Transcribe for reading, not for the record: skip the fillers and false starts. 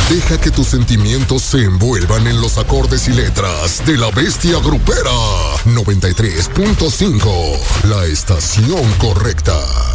Deja que tus sentimientos se envuelvan en los acordes y letras de La Bestia Grupera. 93.5, la estación correcta.